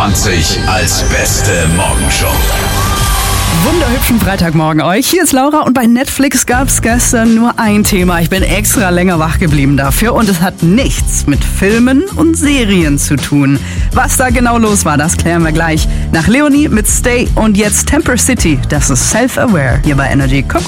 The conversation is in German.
25 als beste Morgenshow. Wunderhübschen Freitagmorgen euch. Hier ist Laura und bei Netflix gab es gestern nur ein Thema. Ich bin extra länger wach geblieben dafür und es hat nichts mit Filmen und Serien zu tun. Was da genau los war, das klären wir gleich. Nach Leonie mit Stay und jetzt Temper City. Das ist Self-Aware hier bei Energy.